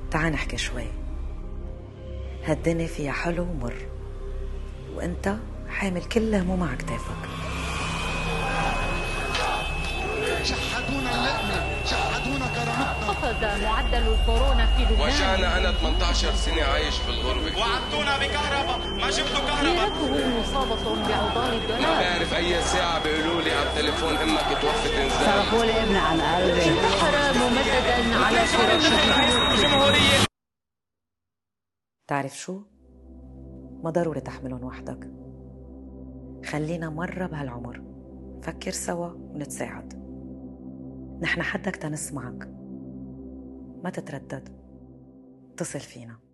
تعال نحكي شوي. هالدنيا فيها حلو ومر، وانت حامل كل هموم على كتافك. شحدونا اللقمة، شحدونا كرامتنا. خفض معدل الكورونا في لبنان. وجعنا. أنا 18 سنة عايش في الغربة. وعدتونا بكهرباء، ما جبتوا كهرباء. ميراثه مصابة بأوضاع الدولار. ما بعرف أي ساعة بيقولوا لي على التليفون أمك توفت إنزال. صرفوا لي ابني عن قلبي. انتحر ممددا على فراشه. تعرف شو؟ ما ضروري تحملهم وحدك. خلينا مرة بهالعمر فكر سوا ونتساعد. نحن حدك تنسمعك، ما تتردد، اتصل فينا.